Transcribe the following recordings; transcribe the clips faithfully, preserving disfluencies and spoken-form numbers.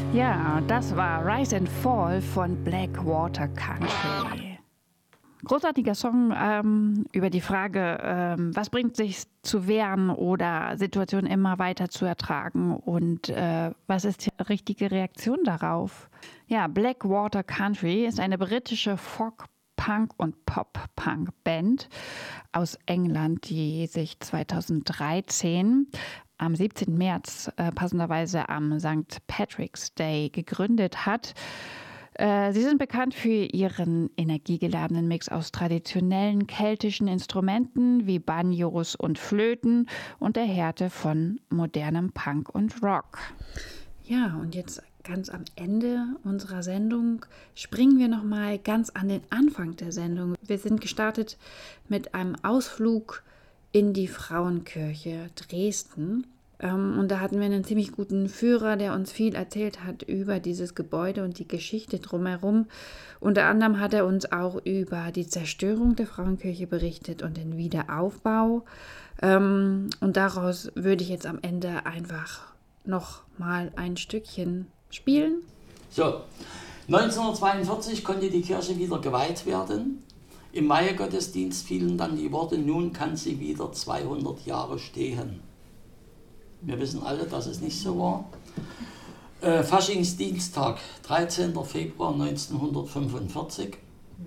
Ja, das war Rise and Fall von Blackwater Country. Großartiger Song ähm, über die Frage, ähm, was bringt sich zu wehren oder Situationen immer weiter zu ertragen und äh, was ist die richtige Reaktion darauf? Ja, Blackwater Country ist eine britische Folk, Punk- und Pop-Punk-Band aus England, die sich zweitausenddreizehn am siebzehnten März äh, passenderweise am Sankt Patrick's Day gegründet hat. Sie sind bekannt für ihren energiegeladenen Mix aus traditionellen keltischen Instrumenten wie Banjos und Flöten und der Härte von modernem Punk und Rock. Ja, und jetzt ganz am Ende unserer Sendung springen wir nochmal ganz an den Anfang der Sendung. Wir sind gestartet mit einem Ausflug in die Frauenkirche Dresden. Und da hatten wir einen ziemlich guten Führer, der uns viel erzählt hat über dieses Gebäude und die Geschichte drumherum. Unter anderem hat er uns auch über die Zerstörung der Frauenkirche berichtet und den Wiederaufbau. Und daraus würde ich jetzt am Ende einfach noch mal ein Stückchen spielen. So, neunzehnhundertzweiundvierzig konnte die Kirche wieder geweiht werden. Im Weihegottesdienst fielen dann die Worte: Nun kann sie wieder zweihundert Jahre stehen. Wir wissen alle, dass es nicht so war. Äh, Faschingsdienstag, dreizehnten Februar neunzehnhundertfünfundvierzig.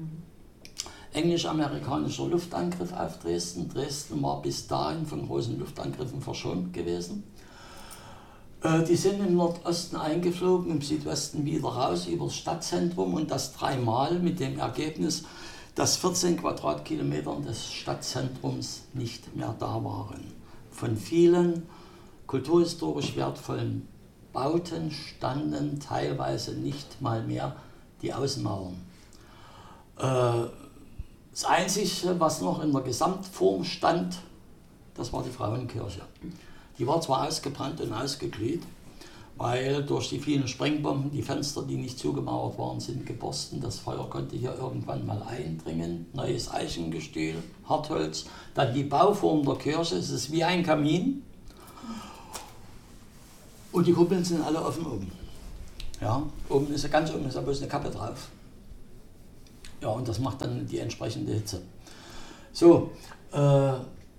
Englisch-amerikanischer Luftangriff auf Dresden. Dresden war bis dahin von großen Luftangriffen verschont gewesen. Äh, die sind im Nordosten eingeflogen, im Südwesten wieder raus über das Stadtzentrum und das dreimal mit dem Ergebnis, dass vierzehn Quadratkilometer des Stadtzentrums nicht mehr da waren. Von vielen kulturhistorisch wertvollen Bauten standen teilweise nicht mal mehr die Außenmauern. Das Einzige, was noch in der Gesamtform stand, das war die Frauenkirche. Die war zwar ausgebrannt und ausgeglüht, weil durch die vielen Sprengbomben die Fenster, die nicht zugemauert waren, sind geborsten. Das Feuer konnte hier irgendwann mal eindringen. Neues Eichengestühl, Hartholz. Dann die Bauform der Kirche, es ist wie ein Kamin. Und die Kuppeln sind alle offen oben. Ja, oben ist, ganz oben ist da bloß eine Kappe drauf. Ja, und das macht dann die entsprechende Hitze. So, äh,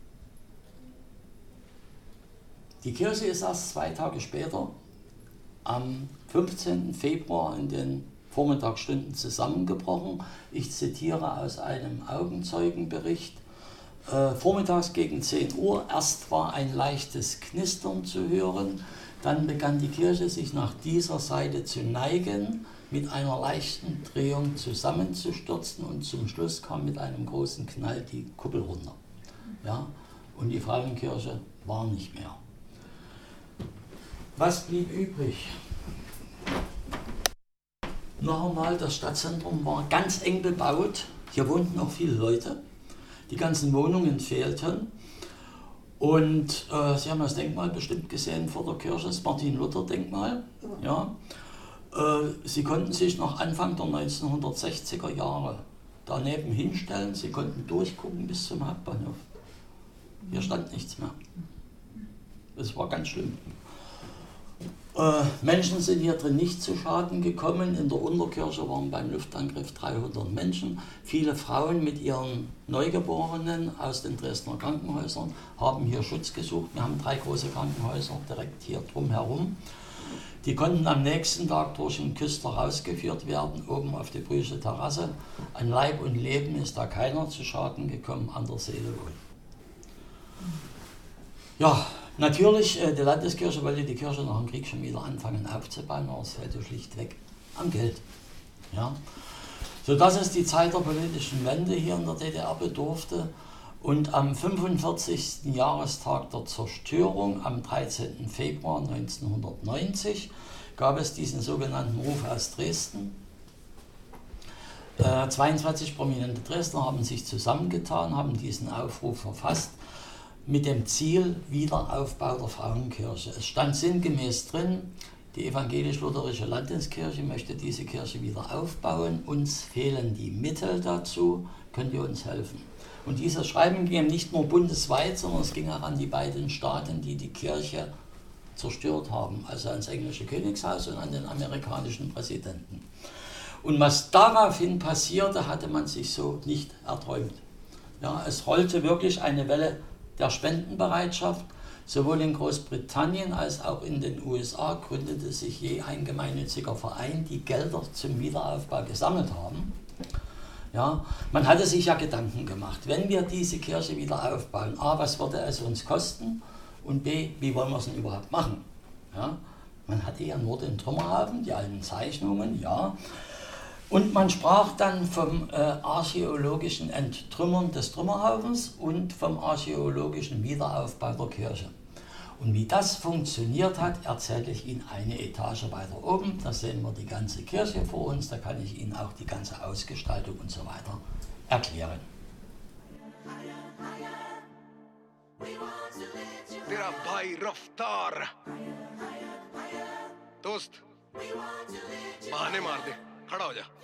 die Kirche ist erst zwei Tage später, am fünfzehnten Februar in den Vormittagsstunden zusammengebrochen. Ich zitiere aus einem Augenzeugenbericht. Äh, vormittags gegen zehn Uhr, erst war ein leichtes Knistern zu hören. Dann begann die Kirche sich nach dieser Seite zu neigen, mit einer leichten Drehung zusammenzustürzen und zum Schluss kam mit einem großen Knall die Kuppel runter. Ja, und die Frauenkirche war nicht mehr. Was blieb übrig? Noch einmal, das Stadtzentrum war ganz eng bebaut, hier wohnten auch viele Leute, die ganzen Wohnungen fehlten. Und äh, Sie haben das Denkmal bestimmt gesehen vor der Kirche, das Martin-Luther-Denkmal. Ja. Äh, Sie konnten sich noch Anfang der neunzehnhundertsechziger Jahre daneben hinstellen. Sie konnten durchgucken bis zum Hauptbahnhof. Hier stand nichts mehr. Das war ganz schlimm. Äh, Menschen sind hier drin nicht zu Schaden gekommen. In der Unterkirche waren beim Luftangriff dreihundert Menschen. Viele Frauen mit ihren Neugeborenen aus den Dresdner Krankenhäusern haben hier Schutz gesucht. Wir haben drei große Krankenhäuser direkt hier drumherum. Die konnten am nächsten Tag durch den Küster rausgeführt werden, oben auf die Brüsche Terrasse. An Leib und Leben ist da keiner zu Schaden gekommen, an der Seele wohl. Ja, natürlich, äh, die Landeskirche wollte die Kirche nach dem Krieg schon wieder anfangen aufzubauen, aber es fehlte schlichtweg am Geld. Ja. So, das ist die Zeit der politischen Wende hier in der D D R bedurfte. Und am fünfundvierzigsten Jahrestag der Zerstörung, am dreizehnten Februar neunzehnhundertneunzig, gab es diesen sogenannten Ruf aus Dresden. Äh, zweiundzwanzig prominente Dresdner haben sich zusammengetan, haben diesen Aufruf verfasst, mit dem Ziel Wiederaufbau der Frauenkirche. Es stand sinngemäß drin, die evangelisch-lutherische Landeskirche möchte diese Kirche wieder aufbauen, uns fehlen die Mittel dazu, könnt ihr uns helfen? Und dieses Schreiben ging nicht nur bundesweit, sondern es ging auch an die beiden Staaten, die die Kirche zerstört haben, also ans englische Königshaus und an den amerikanischen Präsidenten. Und was daraufhin passierte, hatte man sich so nicht erträumt. Ja, es rollte wirklich eine Welle der Spendenbereitschaft. Sowohl in Großbritannien als auch in den U S A gründete sich je ein gemeinnütziger Verein, die Gelder zum Wiederaufbau gesammelt haben. Ja, man hatte sich ja Gedanken gemacht, wenn wir diese Kirche wieder aufbauen, a, was würde es uns kosten und b, wie wollen wir es denn überhaupt machen? Ja, man hatte ja nur den Trümmerhaufen, die alten Zeichnungen, ja. Und man sprach dann vom äh, archäologischen Enttrümmern des Trümmerhaufens und vom archäologischen Wiederaufbau der Kirche. Und wie das funktioniert hat, erzähle ich Ihnen eine Etage weiter oben. Da sehen wir die ganze Kirche vor uns, da kann ich Ihnen auch die ganze Ausgestaltung und so weiter erklären. तेरा भाई रफ्तार दोस्त बहाने मार दे खड़ा हो जा